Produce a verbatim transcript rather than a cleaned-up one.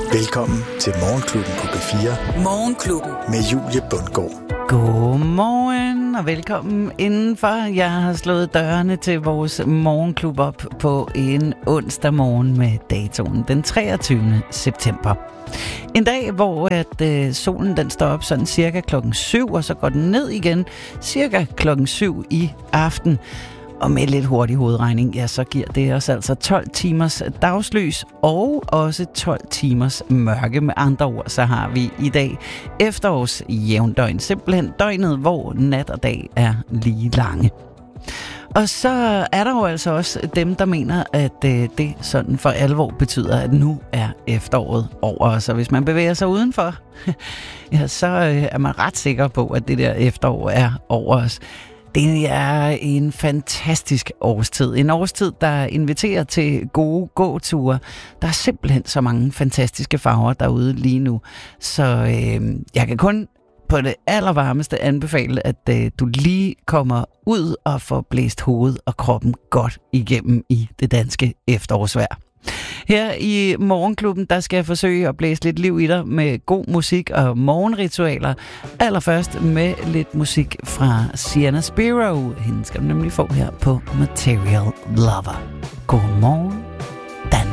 Velkommen til Morgenklubben på B fire. Morgenklubben. Med Julie Bundgaard. Godmorgen og velkommen indenfor. Jeg har slået dørene til vores morgenklub op på en onsdag morgen med datoen den treogtyvende september. En dag, hvor at, øh, solen den står op sådan cirka klokken syv, og så går den ned igen cirka klokken syv i aften. Og med lidt hurtig hovedregning, ja, så giver det os altså tolv timers dagslys og også tolv timers mørke. Med andre ord, så har vi i dag efterårs jævndøgn. Simpelthen døgnet, hvor nat og dag er lige lange. Og så er der jo altså også dem, der mener, at øh, det sådan for alvor betyder, at nu er efteråret over os. Og hvis man bevæger sig udenfor, ja, så øh, er man ret sikker på, at det der efterår er over os. Det er en fantastisk årstid. En årstid, der inviterer til gode gåture. Der er simpelthen så mange fantastiske farver derude lige nu. Så øh, jeg kan kun på det allervarmeste anbefale, at øh, du lige kommer ud og får blæst hovedet og kroppen godt igennem i det danske efterårsvejr. Her i Morgenklubben, der skal jeg forsøge at blæse lidt liv i dig med god musik og morgenritualer. Allerførst med lidt musik fra Sienna Spiro. Hende skal du nemlig få her på Material Lover. Godmorgen.